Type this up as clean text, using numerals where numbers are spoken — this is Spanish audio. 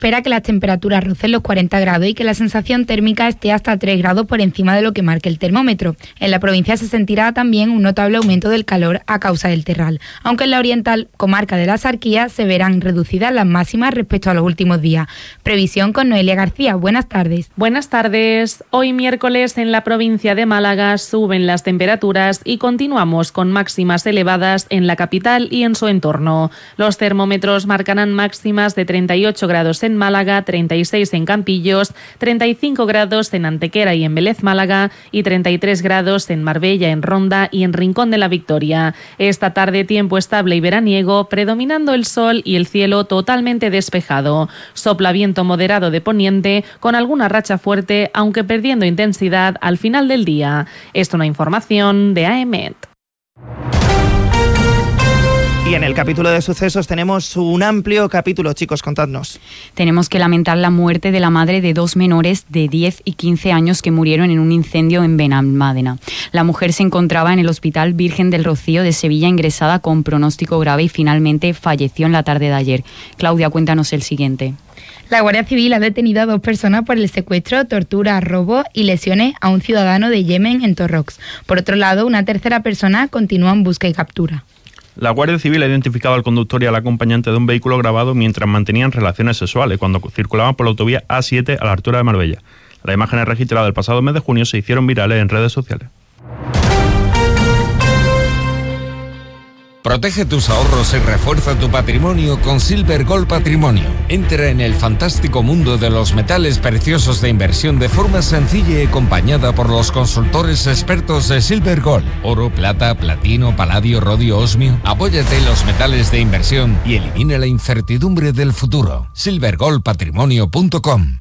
espera que las temperaturas rocen los 40 grados y que la sensación térmica esté hasta 3 grados por encima de lo que marque el termómetro. En la provincia se sentirá también un notable aumento del calor a causa del terral, aunque en la oriental, comarca de la Axarquía, se verán reducidas las máximas respecto a los últimos días. Previsión con Noelia García. Buenas tardes. Buenas tardes. Hoy miércoles en la provincia de Málaga suben las temperaturas y continuamos con máximas elevadas en la capital y en su entorno. Los termómetros marcarán máximas de 38 grados en Málaga, 36 en Campillos, 35 grados en Antequera y en Vélez Málaga y 33 grados en Marbella, en Ronda y en Rincón de la Victoria. Esta tarde tiempo estable y veraniego, predominando el sol y el cielo totalmente despejado. Sopla viento moderado de poniente con alguna racha fuerte, aunque perdiendo intensidad al final del día. Esto es una información de AEMET. Y en el capítulo de sucesos tenemos un amplio capítulo, chicos, contadnos. Tenemos que lamentar la muerte de la madre de 2 menores de 10 y 15 años que murieron en un incendio en Benalmádena. La mujer se encontraba en el Hospital Virgen del Rocío de Sevilla ingresada con pronóstico grave y finalmente falleció en la tarde de ayer. Claudia, cuéntanos el siguiente. La Guardia Civil ha detenido a 2 personas por el secuestro, tortura, robo y lesiones a un ciudadano de Yemen en Torrox. Por otro lado, una tercera persona continúa en busca y captura. La Guardia Civil ha identificado al conductor y al acompañante de un vehículo grabado mientras mantenían relaciones sexuales cuando circulaban por la autovía A7 a la altura de Marbella. Las imágenes registradas el pasado mes de junio se hicieron virales en redes sociales. Protege tus ahorros y refuerza tu patrimonio con Silver Gold Patrimonio. Entra en el fantástico mundo de los metales preciosos de inversión de forma sencilla y acompañada por los consultores expertos de Silver Gold. Oro, plata, platino, paladio, rodio, osmio. Apóyate en los metales de inversión y elimina la incertidumbre del futuro. silvergoldpatrimonio.com.